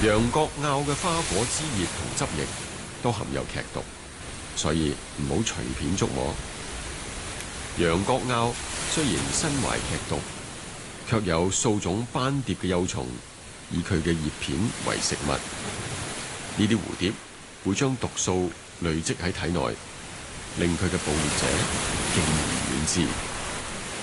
羊角拗嘅花果枝葉同汁液都含有劇毒，所以唔好隨便觸摸。羊角拗雖然身懷劇毒，卻有數種斑蝶嘅幼蟲以佢嘅葉片為食物。呢啲蝴蝶會將毒素累積喺體內，令佢嘅捕獵者敬而遠之。